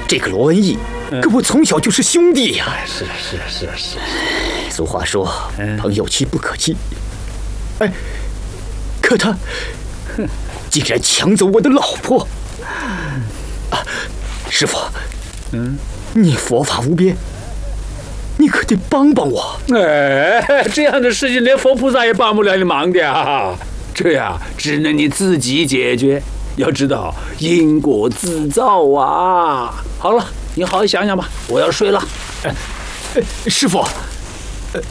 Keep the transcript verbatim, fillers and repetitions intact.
这个罗文义跟我从小就是兄弟呀。 是是是是。 俗话说，朋友妻不可欺。哎，可他竟然抢走我的老婆！啊，师傅，嗯，你佛法无边，你可得帮帮我。 哎，这样的事情连佛菩萨也帮不了你忙的呀，这呀只能你自己解决。要知道因果自造啊！好了，你好好想想吧，我要睡了。 哎，师傅。